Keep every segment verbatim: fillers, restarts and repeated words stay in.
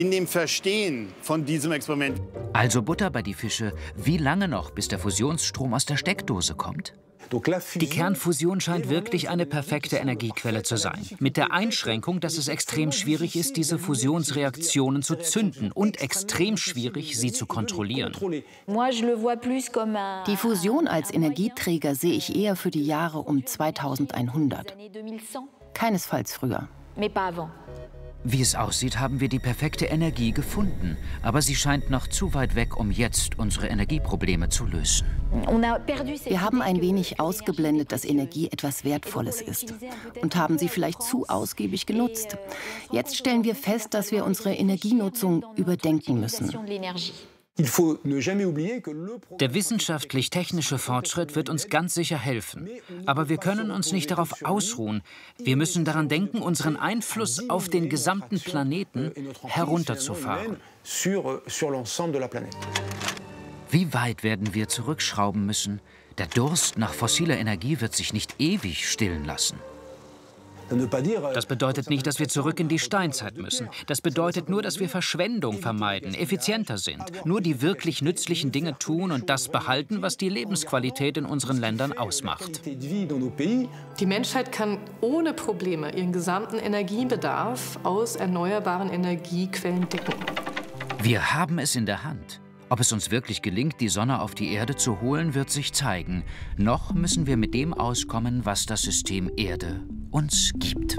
In dem Verstehen von diesem Experiment. Also Butter bei die Fische. Wie lange noch, bis der Fusionsstrom aus der Steckdose kommt? Die Kernfusion scheint wirklich eine perfekte Energiequelle zu sein. Mit der Einschränkung, dass es extrem schwierig ist, diese Fusionsreaktionen zu zünden und extrem schwierig, sie zu kontrollieren. Die Fusion als Energieträger sehe ich eher für die Jahre um zweitausendeinhundert. Keinesfalls früher. Wie es aussieht, haben wir die perfekte Energie gefunden. Aber sie scheint noch zu weit weg, um jetzt unsere Energieprobleme zu lösen. Wir haben ein wenig ausgeblendet, dass Energie etwas Wertvolles ist. Und haben sie vielleicht zu ausgiebig genutzt. Jetzt stellen wir fest, dass wir unsere Energienutzung überdenken müssen. Der wissenschaftlich-technische Fortschritt wird uns ganz sicher helfen. Aber wir können uns nicht darauf ausruhen. Wir müssen daran denken, unseren Einfluss auf den gesamten Planeten herunterzufahren. Wie weit werden wir zurückschrauben müssen? Der Durst nach fossiler Energie wird sich nicht ewig stillen lassen. Das bedeutet nicht, dass wir zurück in die Steinzeit müssen. Das bedeutet nur, dass wir Verschwendung vermeiden, effizienter sind, nur die wirklich nützlichen Dinge tun und das behalten, was die Lebensqualität in unseren Ländern ausmacht. Die Menschheit kann ohne Probleme ihren gesamten Energiebedarf aus erneuerbaren Energiequellen decken. Wir haben es in der Hand. Ob es uns wirklich gelingt, die Sonne auf die Erde zu holen, wird sich zeigen. Noch müssen wir mit dem auskommen, was das System Erde uns gibt.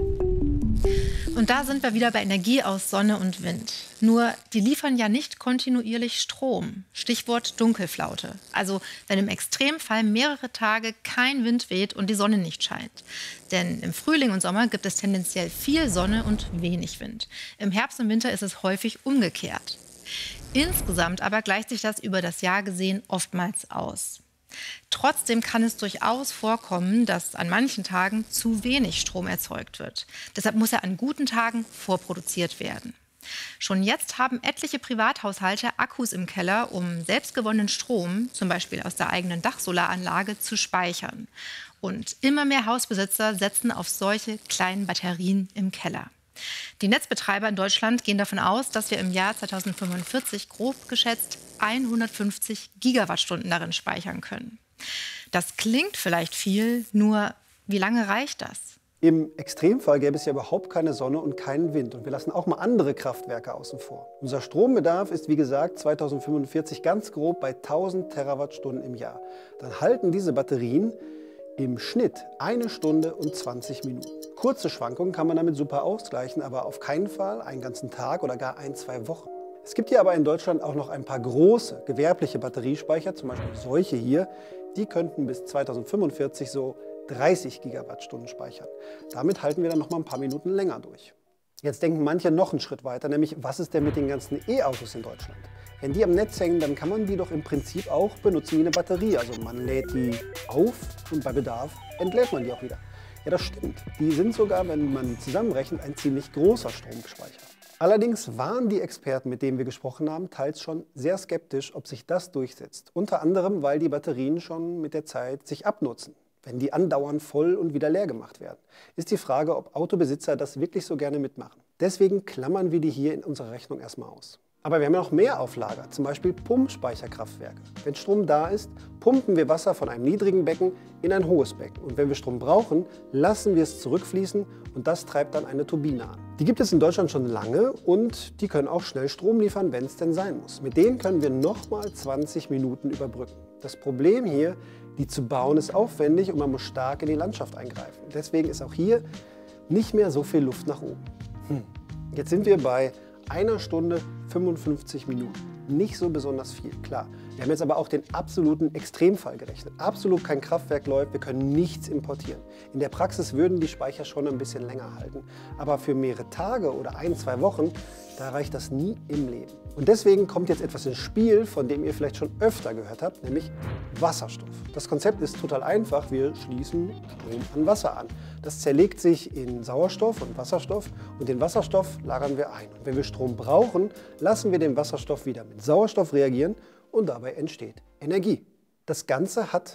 Und da sind wir wieder bei Energie aus Sonne und Wind. Nur, die liefern ja nicht kontinuierlich Strom. Stichwort Dunkelflaute. Also, wenn im Extremfall mehrere Tage kein Wind weht und die Sonne nicht scheint. Denn im Frühling und Sommer gibt es tendenziell viel Sonne und wenig Wind. Im Herbst und Winter ist es häufig umgekehrt. Insgesamt aber gleicht sich das über das Jahr gesehen oftmals aus. Trotzdem kann es durchaus vorkommen, dass an manchen Tagen zu wenig Strom erzeugt wird. Deshalb muss er an guten Tagen vorproduziert werden. Schon jetzt haben etliche Privathaushalte Akkus im Keller, um selbstgewonnenen Strom, zum Beispiel aus der eigenen Dachsolaranlage, zu speichern. Und immer mehr Hausbesitzer setzen auf solche kleinen Batterien im Keller. Die Netzbetreiber in Deutschland gehen davon aus, dass wir im Jahr zweitausendfünfundvierzig grob geschätzt hundertfünfzig Gigawattstunden darin speichern können. Das klingt vielleicht viel, nur wie lange reicht das? Im Extremfall gäbe es ja überhaupt keine Sonne und keinen Wind. Und wir lassen auch mal andere Kraftwerke außen vor. Unser Strombedarf ist, wie gesagt, zweitausendfünfundvierzig ganz grob bei tausend Terawattstunden im Jahr. Dann halten diese Batterien im Schnitt eine Stunde und zwanzig Minuten. Kurze Schwankungen kann man damit super ausgleichen, aber auf keinen Fall einen ganzen Tag oder gar ein, zwei Wochen. Es gibt hier aber in Deutschland auch noch ein paar große gewerbliche Batteriespeicher, zum Beispiel solche hier. Die könnten bis zweitausendfünfundvierzig so dreißig Gigawattstunden speichern. Damit halten wir dann noch mal ein paar Minuten länger durch. Jetzt denken manche noch einen Schritt weiter, nämlich was ist denn mit den ganzen E-Autos in Deutschland? Wenn die am Netz hängen, dann kann man die doch im Prinzip auch benutzen wie eine Batterie. Also man lädt die auf und bei Bedarf entlädt man die auch wieder. Ja, das stimmt. Die sind sogar, wenn man zusammenrechnet, ein ziemlich großer Stromspeicher. Allerdings waren die Experten, mit denen wir gesprochen haben, teils schon sehr skeptisch, ob sich das durchsetzt. Unter anderem, weil die Batterien schon mit der Zeit sich abnutzen. Wenn die andauernd voll und wieder leer gemacht werden, ist die Frage, ob Autobesitzer das wirklich so gerne mitmachen. Deswegen klammern wir die hier in unserer Rechnung erstmal aus. Aber wir haben ja noch mehr auf Lager, zum Beispiel Pumpspeicherkraftwerke. Wenn Strom da ist, pumpen wir Wasser von einem niedrigen Becken in ein hohes Becken. Und wenn wir Strom brauchen, lassen wir es zurückfließen und das treibt dann eine Turbine an. Die gibt es in Deutschland schon lange und die können auch schnell Strom liefern, wenn es denn sein muss. Mit denen können wir nochmal zwanzig Minuten überbrücken. Das Problem hier, die zu bauen, ist aufwendig und man muss stark in die Landschaft eingreifen. Deswegen ist auch hier nicht mehr so viel Luft nach oben. Hm. Jetzt sind wir bei einer Stunde fünfundfünfzig Minuten. Nicht so besonders viel, klar. Wir haben jetzt aber auch den absoluten Extremfall gerechnet. Absolut kein Kraftwerk läuft, wir können nichts importieren. In der Praxis würden die Speicher schon ein bisschen länger halten. Aber für mehrere Tage oder ein, zwei Wochen, da reicht das nie im Leben. Und deswegen kommt jetzt etwas ins Spiel, von dem ihr vielleicht schon öfter gehört habt, nämlich Wasserstoff. Das Konzept ist total einfach, wir schließen Strom an Wasser an. Das zerlegt sich in Sauerstoff und Wasserstoff und den Wasserstoff lagern wir ein. Und wenn wir Strom brauchen, lassen wir den Wasserstoff wieder mit Sauerstoff reagieren und dabei entsteht Energie. Das Ganze hat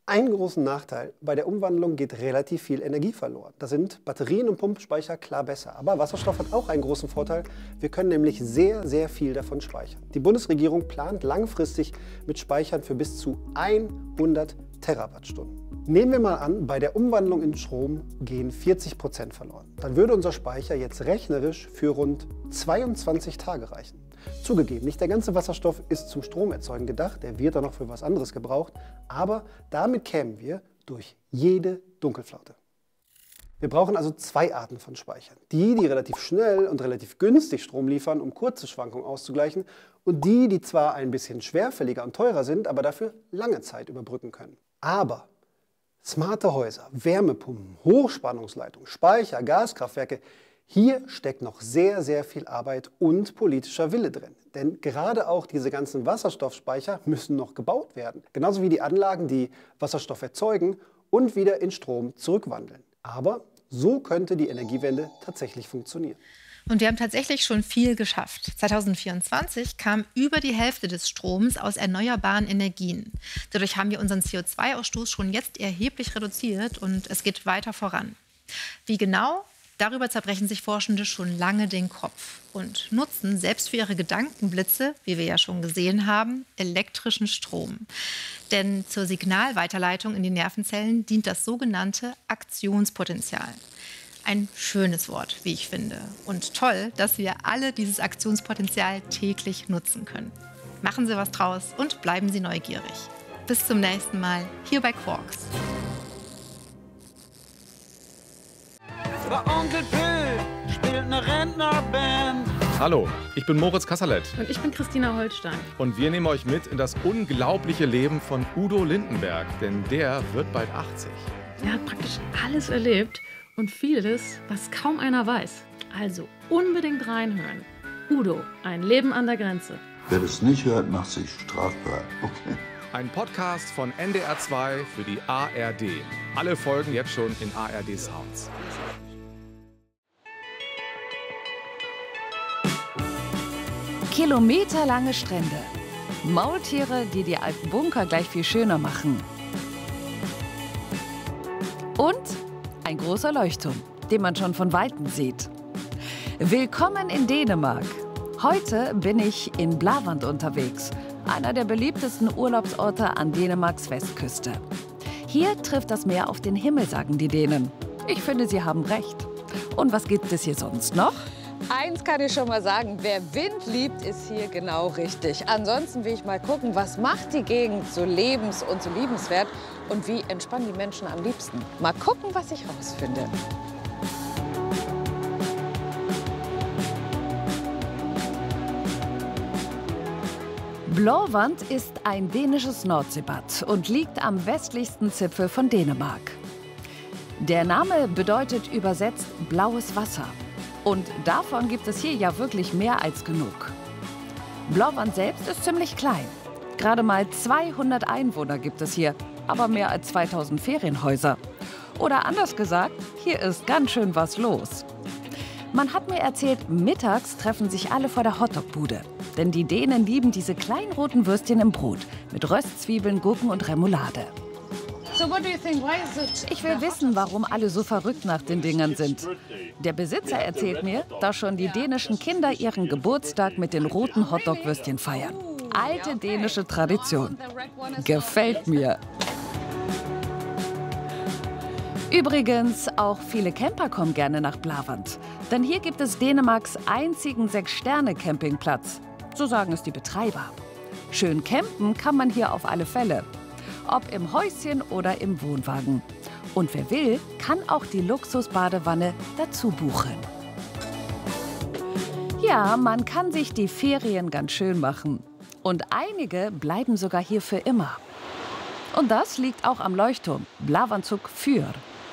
Einen großen Nachteil: Bei der Umwandlung geht relativ viel Energie verloren. Da sind Batterien und Pumpspeicher klar besser. Aber Wasserstoff hat auch einen großen Vorteil. Wir können nämlich sehr, sehr viel davon speichern. Die Bundesregierung plant langfristig mit Speichern für bis zu hundert Terawattstunden. Nehmen wir mal an, bei der Umwandlung in Strom gehen vierzig Prozent verloren. Dann würde unser Speicher jetzt rechnerisch für rund zweiundzwanzig Tage reichen. Zugegeben, nicht der ganze Wasserstoff ist zum Stromerzeugen gedacht, der wird dann noch für was anderes gebraucht, aber damit kämen wir durch jede Dunkelflaute. Wir brauchen also zwei Arten von Speichern. Die, die relativ schnell und relativ günstig Strom liefern, um kurze Schwankungen auszugleichen, und die, die zwar ein bisschen schwerfälliger und teurer sind, aber dafür lange Zeit überbrücken können. Aber smarte Häuser, Wärmepumpen, Hochspannungsleitungen, Speicher, Gaskraftwerke, hier steckt noch sehr, sehr viel Arbeit und politischer Wille drin. Denn gerade auch diese ganzen Wasserstoffspeicher müssen noch gebaut werden. Genauso wie die Anlagen, die Wasserstoff erzeugen und wieder in Strom zurückwandeln. Aber so könnte die Energiewende tatsächlich funktionieren. Und wir haben tatsächlich schon viel geschafft. zweitausendvierundzwanzig kam über die Hälfte des Stroms aus erneuerbaren Energien. Dadurch haben wir unseren C O zwei Ausstoß schon jetzt erheblich reduziert und es geht weiter voran. Wie genau? Darüber zerbrechen sich Forschende schon lange den Kopf und nutzen selbst für ihre Gedankenblitze, wie wir ja schon gesehen haben, elektrischen Strom. Denn zur Signalweiterleitung in die Nervenzellen dient das sogenannte Aktionspotenzial. Ein schönes Wort, wie ich finde. Und toll, dass wir alle dieses Aktionspotenzial täglich nutzen können. Machen Sie was draus und bleiben Sie neugierig. Bis zum nächsten Mal hier bei Quarks. Der Onkel Phil spielt eine Rentnerband. Hallo, ich bin Moritz Kasserlet. Und ich bin Christina Holstein. Und wir nehmen euch mit in das unglaubliche Leben von Udo Lindenberg, denn der wird bald achtzig. Er hat praktisch alles erlebt und vieles, was kaum einer weiß. Also unbedingt reinhören. Udo, ein Leben an der Grenze. Wer das nicht hört, macht sich strafbar. Okay. Ein Podcast von N D R zwei für die A R D. Alle Folgen jetzt schon in A R D Sounds. Kilometerlange Strände. Maultiere, die die alten Bunker gleich viel schöner machen. Und ein großer Leuchtturm, den man schon von Weitem sieht. Willkommen in Dänemark. Heute bin ich in Blavand unterwegs, einer der beliebtesten Urlaubsorte an Dänemarks Westküste. Hier trifft das Meer auf den Himmel, sagen die Dänen. Ich finde, sie haben recht. Und was gibt es hier sonst noch? Eins kann ich schon mal sagen, wer Wind liebt, ist hier genau richtig. Ansonsten will ich mal gucken, was macht die Gegend so lebens- und so liebenswert und wie entspannen die Menschen am liebsten. Mal gucken, was ich rausfinde. Blovand ist ein dänisches Nordseebad und liegt am westlichsten Zipfel von Dänemark. Der Name bedeutet übersetzt blaues Wasser. Und davon gibt es hier ja wirklich mehr als genug. Blovand selbst ist ziemlich klein. Gerade mal zweihundert Einwohner gibt es hier, aber mehr als zweitausend Ferienhäuser. Oder anders gesagt, hier ist ganz schön was los. Man hat mir erzählt, mittags treffen sich alle vor der Hotdog-Bude. Denn die Dänen lieben diese kleinen roten Würstchen im Brot mit Röstzwiebeln, Gurken und Remoulade. Ich will wissen, warum alle so verrückt nach den Dingern sind. Der Besitzer erzählt mir, dass schon die dänischen Kinder ihren Geburtstag mit den roten Hotdog-Würstchen feiern. Alte dänische Tradition. Gefällt mir. Übrigens, auch viele Camper kommen gerne nach Blavand. Denn hier gibt es Dänemarks einzigen Sechs-Sterne-Campingplatz. So sagen es die Betreiber. Schön campen kann man hier auf alle Fälle. Ob im Häuschen oder im Wohnwagen. Und wer will, kann auch die Luxusbadewanne dazu buchen. Ja, man kann sich die Ferien ganz schön machen. Und einige bleiben sogar hier für immer. Und das liegt auch am Leuchtturm Blavandzug Fyr.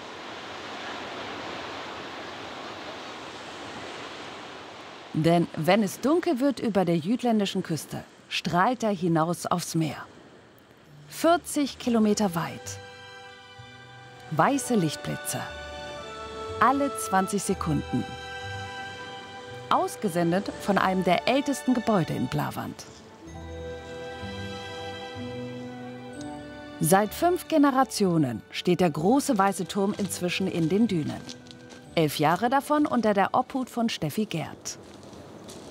Denn wenn es dunkel wird über der jütländischen Küste, strahlt er hinaus aufs Meer. vierzig Kilometer weit. Weiße Lichtblitze. Alle zwanzig Sekunden. Ausgesendet von einem der ältesten Gebäude in Blavand. Seit fünf Generationen steht der große weiße Turm inzwischen in den Dünen. Elf Jahre davon unter der Obhut von Steffi Gerd.